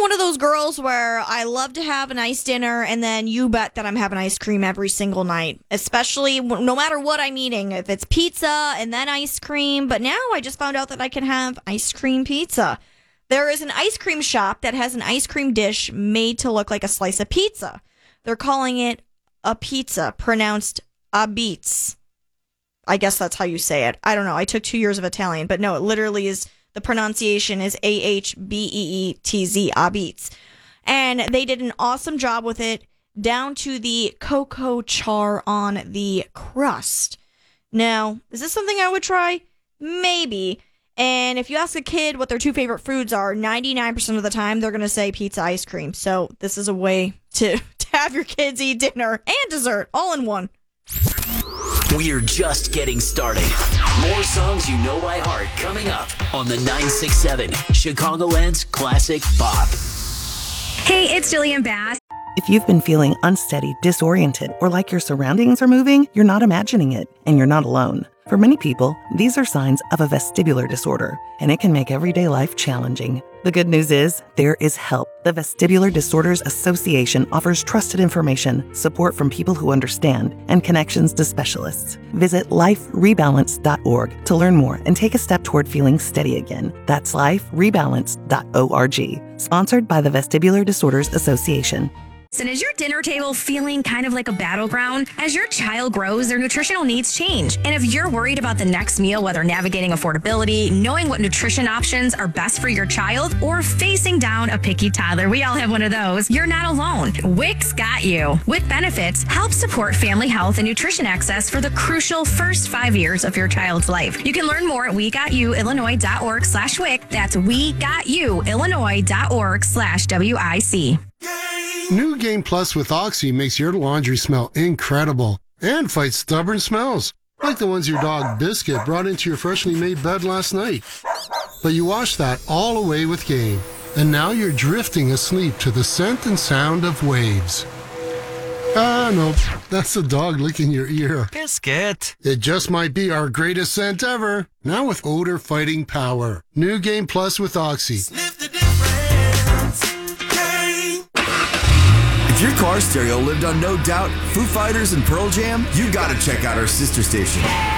one of those girls where I love to have a nice dinner, and then you bet that I'm having ice cream every single night, especially no matter what I'm eating. If it's pizza and then ice cream, but now I just found out that I can have ice cream pizza. There is an ice cream shop that has an ice cream dish made to look like a slice of pizza. They're calling it a pizza, pronounced Abitz. I guess that's how you say it. I don't know. I took 2 years of Italian, but no, it literally is, the pronunciation is Ahbeetz, Abitz. And they did an awesome job with it, down to the cocoa char on the crust. Now, is this something I would try? Maybe. And if you ask a kid what their two favorite foods are, 99% of the time they're going to say pizza, ice cream. So this is a way to have your kids eat dinner and dessert all in one. We're just getting started. More songs you know by heart coming up on the 967 Chicagoland's Classic Pop. Hey, it's Jillian Bass. If you've been feeling unsteady, disoriented, or like your surroundings are moving, you're not imagining it, and you're not alone. For many people, these are signs of a vestibular disorder, and it can make everyday life challenging. The good news is, there is help. The Vestibular Disorders Association offers trusted information, support from people who understand, and connections to specialists. Visit liferebalance.org to learn more and take a step toward feeling steady again. That's liferebalance.org. Sponsored by the Vestibular Disorders Association. And is your dinner table feeling kind of like a battleground? As your child grows, their nutritional needs change. And if you're worried about the next meal, whether navigating affordability, knowing what nutrition options are best for your child, or facing down a picky toddler, we all have one of those, you're not alone. WIC's got you. WIC benefits help support family health and nutrition access for the crucial first 5 years of your child's life. You can learn more at wegotyouillinois.org/WIC. That's wegotyouillinois.org/WIC. New Game Plus with Oxy makes your laundry smell incredible and fights stubborn smells, like the ones your dog Biscuit brought into your freshly made bed last night. But you washed that all away with Game, and now you're drifting asleep to the scent and sound of waves. No, that's the dog licking your ear. Biscuit. It just might be our greatest scent ever, now with odor fighting power. New Game Plus with Oxy. Sniff the difference. If your car stereo lived on No Doubt, Foo Fighters, and Pearl Jam, you gotta check out our sister station.